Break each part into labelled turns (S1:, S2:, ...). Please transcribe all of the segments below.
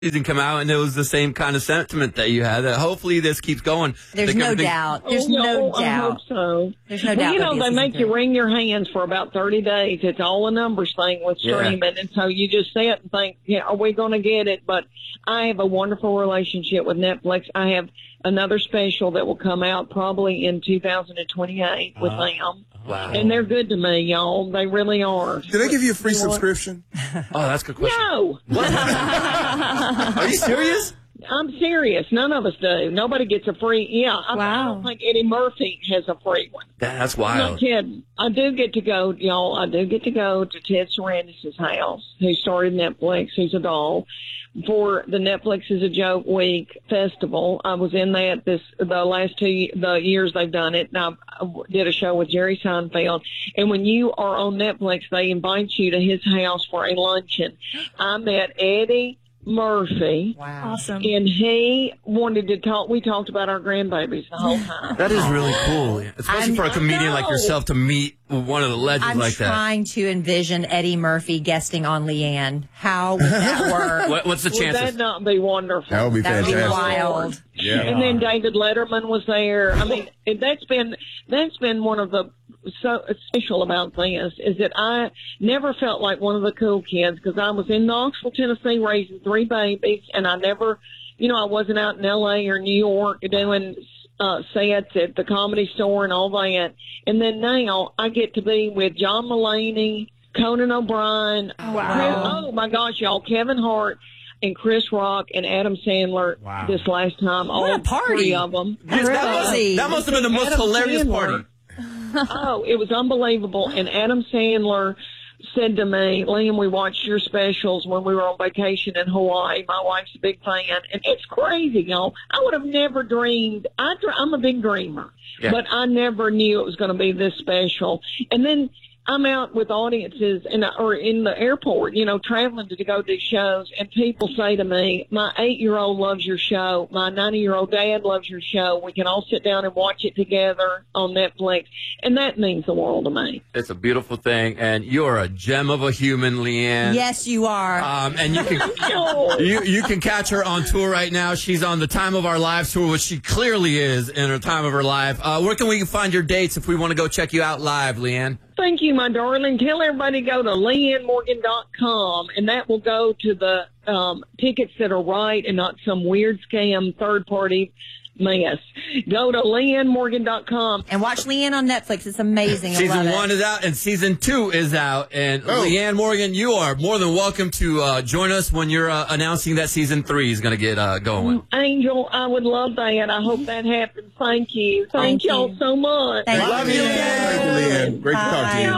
S1: season come out, and it was the same kind of sentiment that you had. That hopefully this keeps going.
S2: There's no doubt. There's no doubt.
S3: I hope so.
S2: There's no doubt.
S3: You know, they make you wring your hands for about 30 days. It's all a numbers thing with streaming. And so you just sit and think, are we going to get it? But I have a wonderful relationship with Netflix. I have another special that will come out probably in 2028 with them.
S1: Wow.
S3: And they're good to me, y'all. They really are.
S4: Do they give you a free subscription?
S1: Oh, that's a good question.
S3: No.
S1: Are you serious?
S3: I'm serious. None of us do. Nobody gets a free. Yeah. I don't think Eddie Murphy has a free one.
S1: That's
S3: I'm
S1: wild.
S3: not kidding. I do get to go, y'all. I do get to go to Ted Sarandis' house, who started Netflix. He's a doll. For the Netflix is a Joke Week festival. I was in that the last the years they've done it. And I did a show with Jerry Seinfeld. And when you are on Netflix, they invite you to his house for a luncheon. I met Eddie Murphy.
S2: Wow.
S5: Awesome.
S3: And he wanted to talk. We talked about our grandbabies the whole time.
S1: That is really cool, especially for a comedian like yourself to meet one of the legends like that.
S2: I'm trying to envision Eddie Murphy guesting on Leanne. How would that work?
S1: What's the
S3: Would
S1: chances?
S3: that not be wonderful?
S4: That would be
S2: That would be
S4: fantastic.
S2: wild.
S4: Yeah.
S3: And then David Letterman was there. I mean, that's been one of the so special about this is that I never felt like one of the cool kids because I was in Knoxville, Tennessee, raising 3 babies, and I never, I wasn't out in L.A. or New York doing sets at the Comedy Store and all that. And then now I get to be with John Mulaney, Conan O'Brien.
S5: Wow.
S3: Oh my gosh, y'all, Kevin Hart. And Chris Rock and Adam Sandler this last time.
S2: What a party.
S3: 3 of them.
S1: That must have been the most
S3: Adam
S1: hilarious
S3: Sandler.
S1: party.
S3: Oh, it was unbelievable. And Adam Sandler said to me, Liam, we watched your specials when we were on vacation in Hawaii. My wife's a big fan. And it's crazy, y'all. I would have never dreamed. I'm a big dreamer.
S1: Yeah.
S3: But I never knew it was going to be this special. And then I'm out with audiences or in the airport, traveling to go do shows, and people say to me, my 8-year-old loves your show. My 90-year-old dad loves your show. We can all sit down and watch it together on Netflix. And that means the world to me.
S1: It's a beautiful thing, and you're a gem of a human, Leanne.
S2: Yes, you are.
S1: And you can you can catch her on tour right now. She's on the Time of Our Lives tour, which she clearly is in her time of her life. Where can we find your dates if we want to go check you out live, Leanne?
S3: Thank you, my darling. Tell everybody to go to LeanneMorgan.com, and that will go to the tickets that are right and not some weird scam third-party mess. Go to LeanneMorgan.com.
S2: And watch Leanne on Netflix. It's amazing.
S1: Season
S2: I love
S1: 1 is out, and Season 2 is out. And Leanne Morgan, you are more than welcome to join us when you're announcing that Season 3 is going to get going.
S3: Angel, I would love that. I hope that happens. Thank you. Thank y'all so much.
S2: Thank
S1: Love
S2: you.
S1: you,
S4: Thank you, Leanne. Great to talk to you.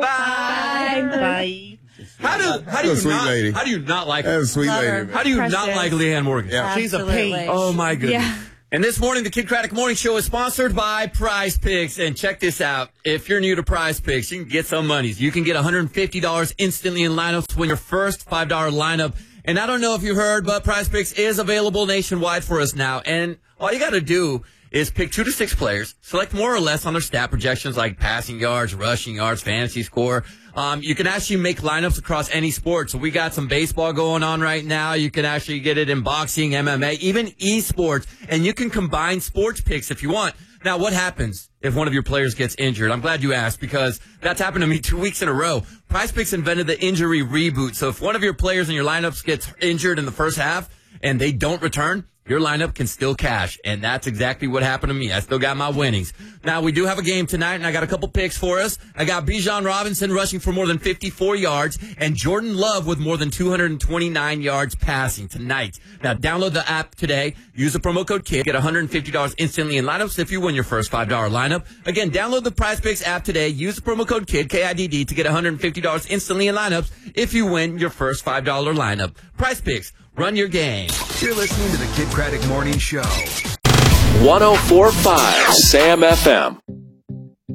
S2: Bye.
S1: How do you not like her?
S4: That was a sweet
S2: Love
S4: lady,
S2: her.
S4: man.
S1: How do you
S5: Precious.
S1: not like Leanne Morgan?
S4: Yeah.
S1: She's a
S2: Absolutely.
S1: pain. Oh, my goodness.
S5: Yeah.
S1: And this morning, the Kid Craddock Morning Show is sponsored by Prize Picks. And check this out. If you're new to Prize Picks, you can get some monies. You can get $150 instantly in lineups when your first $5 lineup. And I don't know if you heard, but Prize Picks is available nationwide for us now. And all you got to do is pick 2 to 6 players, select more or less on their stat projections like passing yards, rushing yards, fantasy score. You can actually make lineups across any sport. So we got some baseball going on right now. You can actually get it in boxing, MMA, even esports. And you can combine sports picks if you want. Now, what happens if one of your players gets injured? I'm glad you asked because that's happened to me 2 weeks in a row. Prize Picks invented the injury reboot. So if one of your players in your lineups gets injured in the first half and they don't return, your lineup can still cash, and that's exactly what happened to me. I still got my winnings. Now, we do have a game tonight, and I got a couple picks for us. I got Bijan Robinson rushing for more than 54 yards, and Jordan Love with more than 229 yards passing tonight. Now, download the app today. Use the promo code KID. Get $150 instantly in lineups if you win your first $5 lineup. Again, download the Prize Picks app today. Use the promo code KID, K-I-D-D, to get $150 instantly in lineups if you win your first $5 lineup. Prize Picks. Run your game.
S6: You're listening to the Kid Craddock Morning Show.
S7: 104.5 Sam FM.